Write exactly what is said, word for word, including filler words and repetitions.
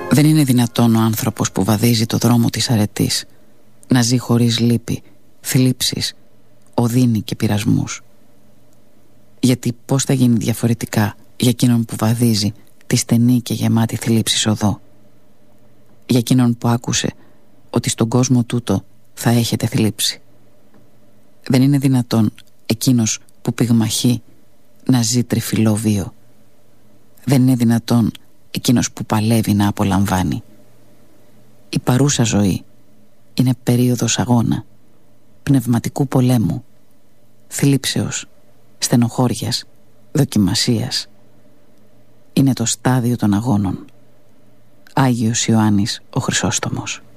Δεν είναι δυνατόν ο άνθρωπος που βαδίζει το δρόμο της αρετής να ζει χωρίς λύπη, θλίψεις, οδύνη και πειρασμούς. Γιατί πώς θα γίνει διαφορετικά για εκείνον που βαδίζει τη στενή και γεμάτη θλίψης οδό? Για εκείνον που άκουσε ότι στον κόσμο τούτο θα έχετε θλίψη. Δεν είναι δυνατόν εκείνος που πυγμαχεί να ζει τριφυλό βίο. Δεν είναι δυνατόν εκείνος που παλεύει να απολαμβάνει. Η παρούσα ζωή είναι περίοδος αγώνα, πνευματικού πολέμου, θλίψεως, στενοχώριας, δοκιμασίας. Είναι το στάδιο των αγώνων. Άγιος Ιωάννης ο Χρυσόστομος.